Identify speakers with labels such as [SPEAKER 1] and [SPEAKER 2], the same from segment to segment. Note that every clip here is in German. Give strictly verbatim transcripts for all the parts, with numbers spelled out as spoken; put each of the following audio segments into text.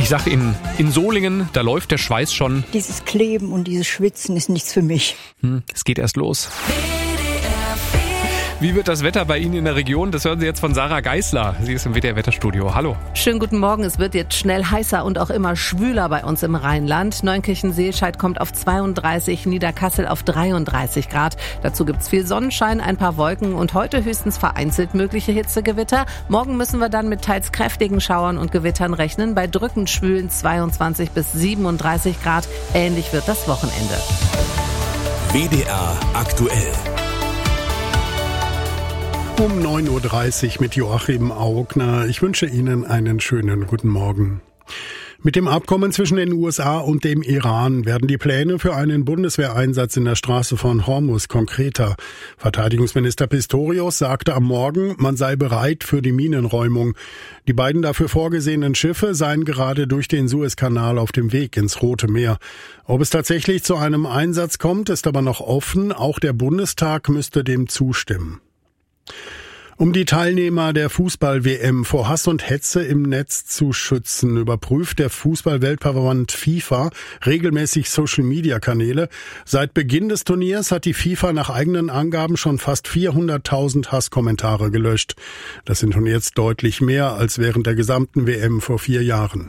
[SPEAKER 1] Ich sag Ihnen, in Solingen, da läuft der Schweiß schon.
[SPEAKER 2] Dieses Kleben und dieses Schwitzen ist nichts für mich.
[SPEAKER 1] Hm, es geht erst los. Wie wird das Wetter bei Ihnen in der Region? Das hören Sie jetzt von Sarah Geisler. Sie ist im W D R-Wetterstudio. Hallo.
[SPEAKER 3] Schönen guten Morgen. Es wird jetzt schnell heißer und auch immer schwüler bei uns im Rheinland. Neunkirchen-Seelscheid kommt auf zweiunddreißig, Niederkassel auf dreiunddreißig Grad. Dazu gibt's viel Sonnenschein, ein paar Wolken und heute höchstens vereinzelt mögliche Hitzegewitter. Morgen müssen wir dann mit teils kräftigen Schauern und Gewittern rechnen. Bei drückend schwülen zweiundzwanzig bis siebenunddreißig Grad. Ähnlich wird das Wochenende.
[SPEAKER 4] W D R aktuell.
[SPEAKER 5] Um neun Uhr dreißig mit Joachim Augner. Ich wünsche Ihnen einen schönen guten Morgen. Mit dem Abkommen zwischen den U S A und dem Iran werden die Pläne für einen Bundeswehreinsatz in der Straße von Hormuz konkreter. Verteidigungsminister Pistorius sagte am Morgen, man sei bereit für die Minenräumung. Die beiden dafür vorgesehenen Schiffe seien gerade durch den Suezkanal auf dem Weg ins Rote Meer. Ob es tatsächlich zu einem Einsatz kommt, ist aber noch offen. Auch der Bundestag müsste dem zustimmen. Um die Teilnehmer der Fußball-W M vor Hass und Hetze im Netz zu schützen, überprüft der Fußball-Weltverband FIFA regelmäßig Social-Media-Kanäle. Seit Beginn des Turniers hat die FIFA nach eigenen Angaben schon fast vierhunderttausend Hasskommentare gelöscht. Das sind nun jetzt deutlich mehr als während der gesamten W M vor vier Jahren.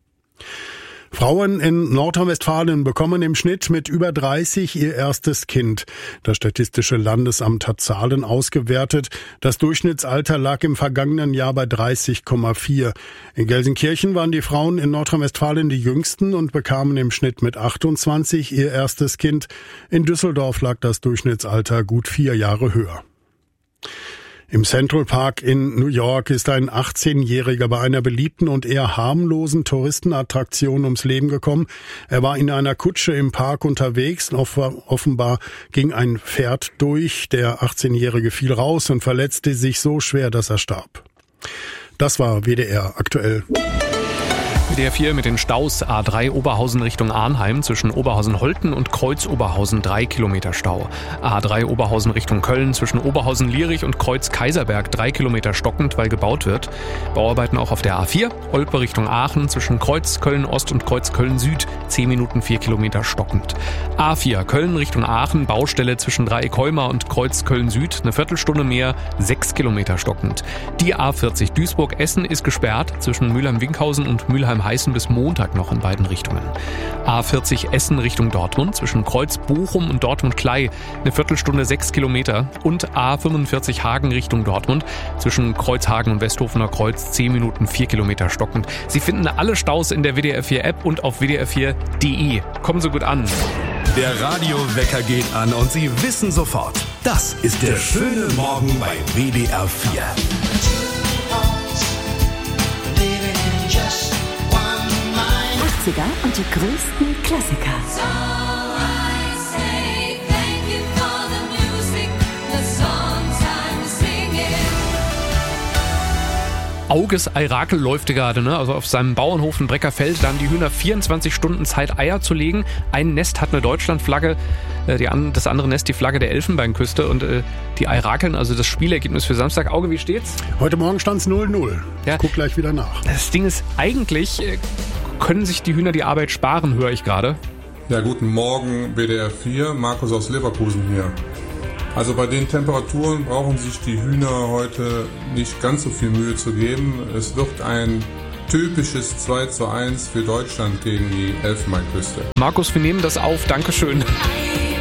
[SPEAKER 5] Frauen in Nordrhein-Westfalen bekommen im Schnitt mit über dreißig ihr erstes Kind. Das Statistische Landesamt hat Zahlen ausgewertet. Das Durchschnittsalter lag im vergangenen Jahr bei dreißig Komma vier. In Gelsenkirchen waren die Frauen in Nordrhein-Westfalen die jüngsten und bekamen im Schnitt mit achtundzwanzig ihr erstes Kind. In Düsseldorf lag das Durchschnittsalter gut vier Jahre höher. Im Central Park in New York ist ein achtzehnjähriger bei einer beliebten und eher harmlosen Touristenattraktion ums Leben gekommen. Er war in einer Kutsche im Park unterwegs. Offenbar ging ein Pferd durch. Der achtzehnjährige fiel raus und verletzte sich so schwer, dass er starb. Das war W D R aktuell.
[SPEAKER 1] W D R vier mit den Staus. A drei Oberhausen Richtung Arnheim zwischen Oberhausen-Holten und Kreuz-Oberhausen drei Kilometer Stau. A drei Oberhausen Richtung Köln zwischen Oberhausen-Lierich und Kreuz-Kaiserberg drei Kilometer stockend, weil gebaut wird. Bauarbeiten auch auf der A vier. Olpe Richtung Aachen zwischen Kreuz Köln-Ost und Kreuz Köln-Süd zehn Minuten vier Kilometer stockend. A vier Köln Richtung Aachen, Baustelle zwischen Dreieck-Heuma und Kreuz Köln-Süd eine Viertelstunde mehr, sechs Kilometer stockend. Die A vierzig Duisburg-Essen ist gesperrt zwischen Mülheim-Winkhausen und Mülheim heißen bis Montag noch in beiden Richtungen. A vierzig Essen Richtung Dortmund zwischen Kreuz Bochum und Dortmund-Klei eine Viertelstunde sechs Kilometer und A fünfundvierzig Hagen Richtung Dortmund zwischen Kreuzhagen und Westhofener Kreuz zehn Minuten vier Kilometer stockend. Sie finden alle Staus in der W D R vier App und auf w d r vier punkt d e. Kommen Sie gut an.
[SPEAKER 4] Der Radiowecker geht an und Sie wissen sofort, das ist der schöne Morgen bei W D R vier.
[SPEAKER 6] Und die größten Klassiker.
[SPEAKER 1] Auges Eirakel läuft gerade, ne? Also auf seinem Bauernhof in Breckerfeld. Da haben die Hühner vierundzwanzig Stunden Zeit, Eier zu legen. Ein Nest hat eine Deutschlandflagge, äh, die an, das andere Nest die Flagge der Elfenbeinküste. Und äh, die Eirakeln, also das Spielergebnis für Samstag. Auge, wie steht's?
[SPEAKER 5] Heute Morgen stand's null null.
[SPEAKER 1] Ja.
[SPEAKER 5] Ich guck gleich wieder nach.
[SPEAKER 1] Das Ding ist, eigentlich äh, können sich die Hühner die Arbeit sparen, höre ich gerade.
[SPEAKER 7] Ja, guten Morgen, W D R vier. Markus aus Leverkusen hier. Also bei den Temperaturen brauchen sich die Hühner heute nicht ganz so viel Mühe zu geben. Es wird ein typisches zwei zu eins für Deutschland gegen die Elfenbeinküste.
[SPEAKER 1] Markus, wir nehmen das auf. Dankeschön.